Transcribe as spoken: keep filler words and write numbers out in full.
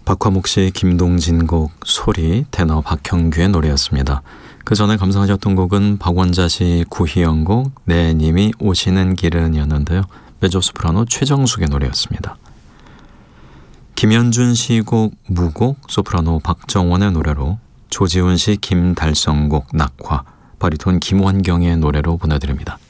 박화목 씨, 김동진 곡 소리, 테너 박형규의 노래였습니다. 그 전에 감상하셨던 곡은 박원자 씨 구희영 곡 내 님이 오시는 길은 이었는데요. 메조소프라노 최정숙의 노래였습니다. 김현준 씨 곡 무곡, 소프라노 박정원의 노래로, 조지훈 씨 김달성 곡 낙화, 바리톤 김원경의 노래로 보내드립니다.